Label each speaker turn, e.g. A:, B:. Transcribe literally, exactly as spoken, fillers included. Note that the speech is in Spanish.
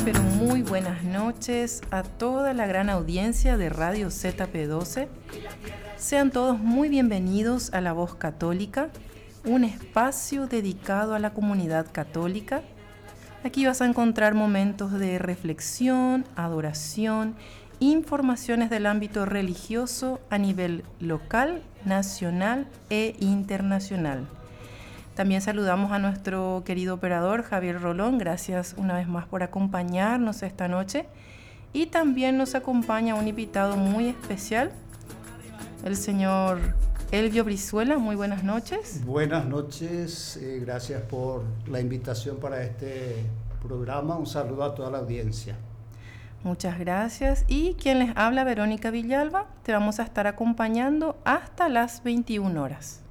A: pero muy buenas noches a toda la gran audiencia de Radio Z P doce. Sean todos muy bienvenidos a La Voz Católica, un espacio dedicado a la comunidad católica. Aquí vas a encontrar momentos de reflexión, adoración, informaciones del ámbito religioso a nivel local, nacional e internacional. También saludamos a nuestro querido operador Javier Rolón, gracias una vez más por acompañarnos esta noche. Y también nos acompaña un invitado muy especial, el señor Elvio Brizuela. Muy buenas noches.
B: Buenas noches, eh, gracias por la invitación para este programa. Un saludo a toda la audiencia.
A: Muchas gracias. Y quien les habla, Verónica Villalba, te vamos a estar acompañando hasta las veintiuna horas.